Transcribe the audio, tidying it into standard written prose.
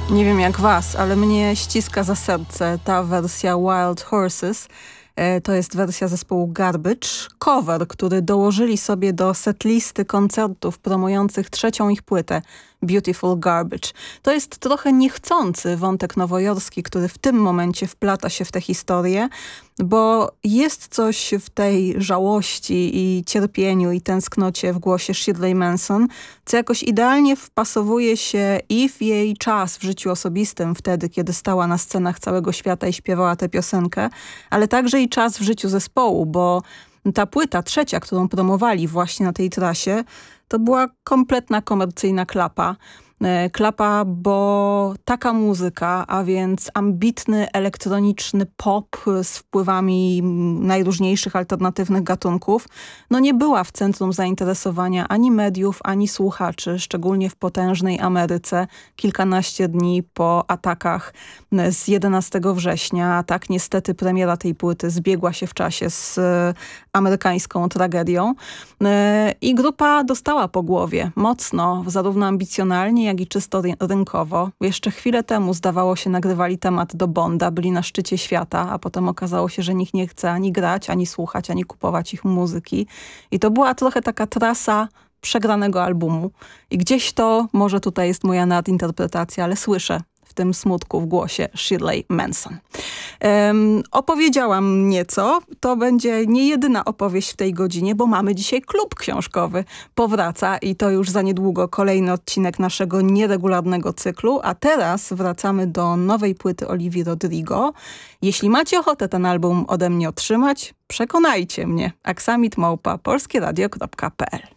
Nie wiem jak was, ale mnie ściska za serce ta wersja Wild Horses. To jest wersja zespołu Garbage. Cover, który dołożyli sobie do setlisty koncertów promujących trzecią ich płytę Beautiful Garbage. To jest trochę niechcący wątek nowojorski, który w tym momencie wplata się w tę historię, bo jest coś w tej żałości i cierpieniu i tęsknocie w głosie Shirley Manson, co jakoś idealnie wpasowuje się i w jej czas w życiu osobistym, wtedy kiedy stała na scenach całego świata i śpiewała tę piosenkę, ale także i czas w życiu zespołu, bo ta płyta trzecia, którą promowali właśnie na tej trasie, to była kompletna komercyjna klapa. Klapa, bo taka muzyka, a więc ambitny, elektroniczny pop z wpływami najróżniejszych alternatywnych gatunków, no nie była w centrum zainteresowania ani mediów, ani słuchaczy, szczególnie w potężnej Ameryce, kilkanaście dni po atakach z 11 września. A tak niestety premiera tej płyty zbiegła się w czasie z amerykańską tragedią. I grupa dostała po głowie mocno, zarówno ambicjonalnie, jak i czysto rynkowo. Jeszcze chwilę temu zdawało się nagrywali temat do Bonda, byli na szczycie świata, a potem okazało się, że nikt nie chce ani grać, ani słuchać, ani kupować ich muzyki. I to była trochę taka trasa przegranego albumu. I gdzieś to, może tutaj jest moja nadinterpretacja, ale słyszę w tym smutku w głosie Shirley Manson. Opowiedziałam nieco. To będzie nie jedyna opowieść w tej godzinie, bo mamy dzisiaj klub książkowy. Powraca i to już za niedługo kolejny odcinek naszego nieregularnego cyklu. A teraz wracamy do nowej płyty Olivii Rodrigo. Jeśli macie ochotę ten album ode mnie otrzymać, przekonajcie mnie. Aksamit@polskieradio.pl